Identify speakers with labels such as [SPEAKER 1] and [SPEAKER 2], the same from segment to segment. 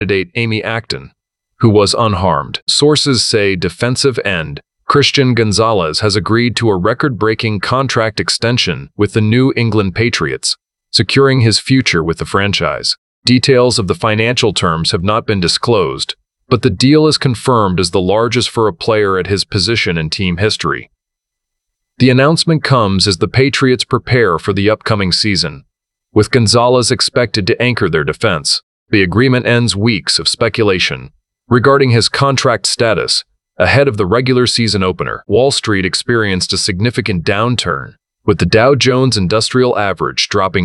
[SPEAKER 1] candidate Amy Acton, who was unharmed. Sources say defensive end Christian Gonzalez has agreed to a record-breaking contract extension with the New England Patriots, securing his future with the franchise. Details of the financial terms have not been disclosed, but the deal is confirmed as the largest for a player at his position in team history. The announcement comes as the Patriots prepare for the upcoming season, with Gonzalez expected to anchor their defense. The agreement ends weeks of speculation regarding his contract status ahead of the regular season opener. Wall Street experienced a significant downturn, with the Dow Jones Industrial Average dropping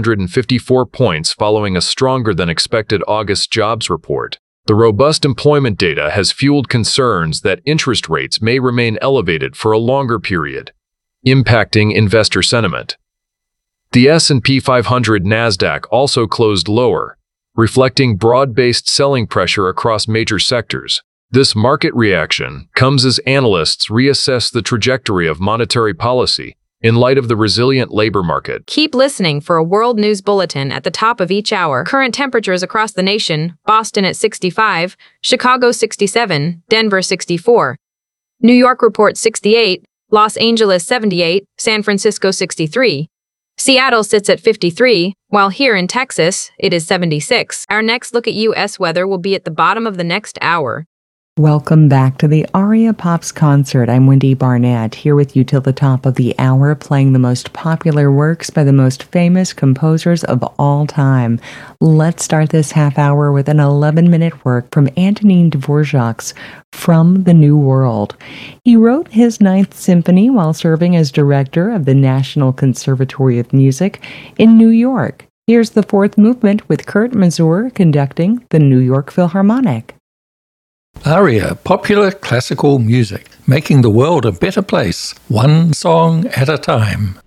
[SPEAKER 1] 254 points following a stronger-than-expected August jobs report. The robust employment data has fueled concerns that interest rates may remain elevated for a longer period, impacting investor sentiment. The S&P 500 Nasdaq also closed lower, reflecting broad-based selling pressure across major sectors. This market reaction comes as analysts reassess the trajectory of monetary policy in light of the resilient labor market.
[SPEAKER 2] Keep listening for a world news bulletin at the top of each hour. Current temperatures across the nation: Boston at 65, Chicago 67, Denver 64. New York reports 68, Los Angeles 78, San Francisco 63. Seattle sits at 53, while here in Texas, it is 76. Our next look at U.S. weather will be at the bottom of the next hour.
[SPEAKER 3] Welcome back to the Aria Pops Concert. I'm Wendy Barnett, here with you till the top of the hour, playing the most popular works by the most famous composers of all time. Let's start this half hour with an 11-minute work from Antonin Dvorak's From the New World. He wrote his Ninth Symphony while serving as director of the National Conservatory of Music in New York. Here's the fourth movement with Kurt Masur conducting the New York Philharmonic.
[SPEAKER 4] Aria, popular classical music, making the world a better place, one song at a time.